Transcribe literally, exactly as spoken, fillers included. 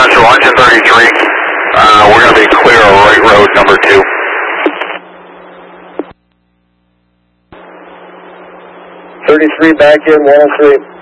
Central, engine thirty-three. Uh, we're going to be clear of right road number two. thirty-three back in one oh three.